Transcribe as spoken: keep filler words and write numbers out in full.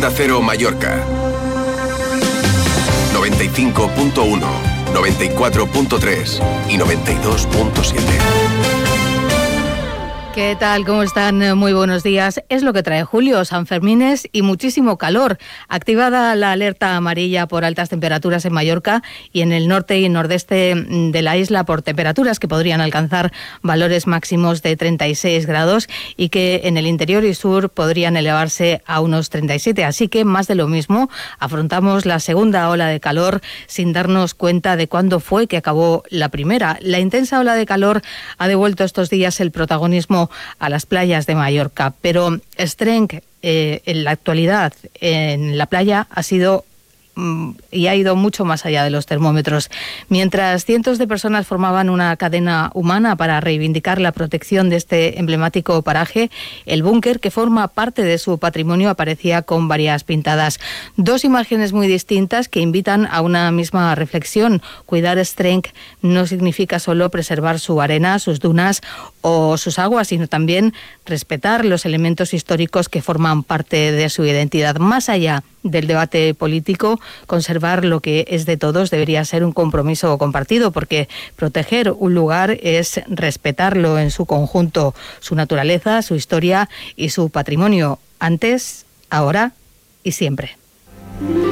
Onda Cero Mallorca. noventa y cinco punto uno, noventa y cuatro punto tres y noventa y dos punto siete. ¿Qué tal? ¿Cómo están? Muy buenos días. Es lo que trae julio, Sanfermines y muchísimo calor. Activada la alerta amarilla por altas temperaturas en Mallorca y en el norte y nordeste de la isla por temperaturas que podrían alcanzar valores máximos de treinta y seis grados y que en el interior y sur podrían elevarse a unos treinta y siete. Así que más de lo mismo, afrontamos la segunda ola de calor sin darnos cuenta de cuándo fue que acabó la primera. La intensa ola de calor ha devuelto estos días el protagonismo a las playas de Mallorca, pero Estrenc eh, en la actualidad en la playa ha sido y ha ido mucho más allá de los termómetros. Mientras cientos de personas formaban una cadena humana para reivindicar la protección de este emblemático paraje, el búnker, que forma parte de su patrimonio, aparecía con varias pintadas. Dos imágenes muy distintas que invitan a una misma reflexión. Cuidar Estrenc no significa solo preservar su arena, sus dunas o sus aguas, sino también respetar los elementos históricos que forman parte de su identidad. Más allá del debate político, conservar lo que es de todos debería ser un compromiso compartido, porque proteger un lugar es respetarlo en su conjunto, su naturaleza, su historia y su patrimonio, antes, ahora y siempre.